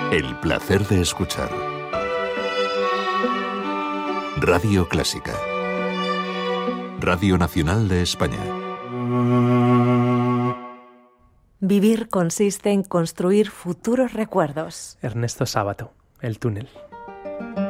El placer de escuchar. Radio Clásica. Radio Nacional de España. Vivir consiste en construir futuros recuerdos. Ernesto Sábato, El túnel.